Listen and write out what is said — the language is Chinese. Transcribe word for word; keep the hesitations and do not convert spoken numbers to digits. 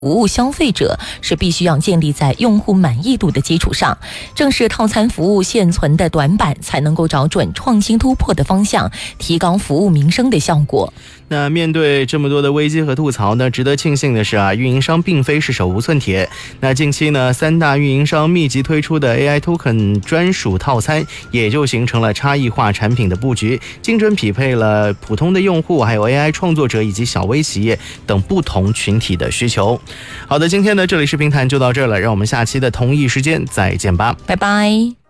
服务消费者是必须要建立在用户满意度的基础上，正是套餐服务现存的短板，才能够找准创新突破的方向，提高服务民生的效果。 那面对这么多的危机和吐槽呢，值得庆幸的是啊，运营商并非是手无寸铁。那近期呢，三大运营商密集推出的 A I Token 专属套餐，也就形成了差异化产品的布局，精准匹配了普通的用户、还有 A I 创作者以及小微企业等不同群体的需求。好的，今天的这里是评谈就到这儿了，让我们下期的同一时间再见吧， 拜拜。